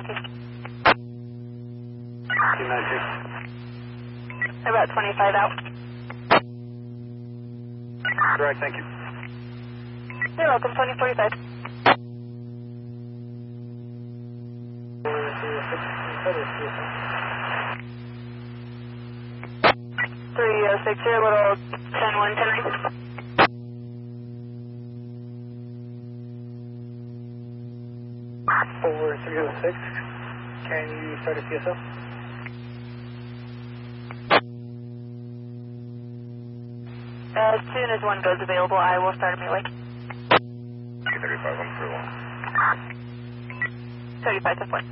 thank you. 296. About 25 out. Correct, thank you. You're welcome, 2045. 306, you're a little 10-1, 10-9. 306, can you start a CSO? As soon as one goes available, I will start immediately. 35, 131. 35 to 4.